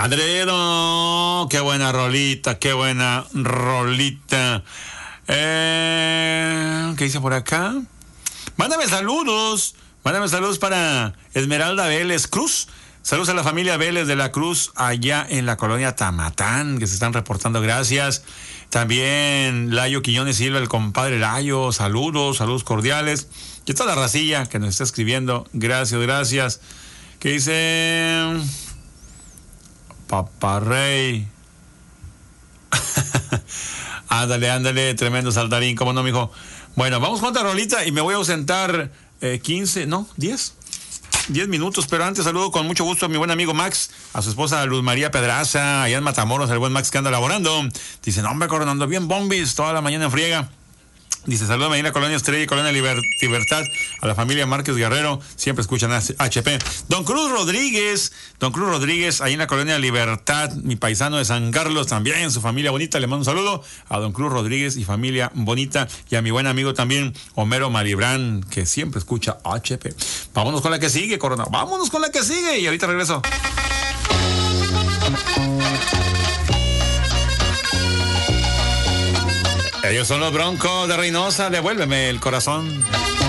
Adredo, qué buena rolita, qué buena rolita. ¿Qué dice por acá? Mándame saludos para Esmeralda Vélez Cruz. Saludos a la familia Vélez de la Cruz allá en la colonia Tamatán, que se están reportando, gracias. También Layo Quiñones Silva, el compadre Layo, saludos cordiales. Y toda la racilla que nos está escribiendo, gracias. ¿Qué dice? Paparrey. Ándale, tremendo saltarín, ¿cómo no, mijo? Bueno, vamos con otra rolita y me voy a ausentar 10 minutos, pero antes saludo con mucho gusto a mi buen amigo Max, a su esposa Luz María Pedraza, allá en Matamoros, el buen Max que anda laborando. Dice, no, hombre, coronando bien bombis, toda la mañana en friega. Dice, saludos a la Colonia Estrella y Colonia Libertad, a la familia Márquez Guerrero, siempre escuchan HP. Don Cruz Rodríguez, ahí en la Colonia Libertad, mi paisano de San Carlos, también, su familia bonita, le mando un saludo a Don Cruz Rodríguez y familia bonita, y a mi buen amigo también, Homero Malibrán, que siempre escucha HP. Vámonos con la que sigue, Corona, y ahorita regreso. Ellos son los Broncos de Reynosa, devuélveme el corazón.